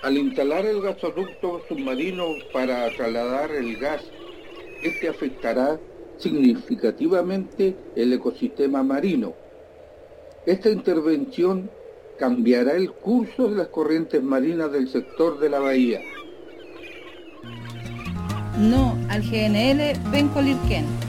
Al instalar el gasoducto submarino para trasladar el gas, este afectará significativamente el ecosistema marino. Esta intervención cambiará el curso de las corrientes marinas del sector de la bahía. No al GNL Pencolirquén.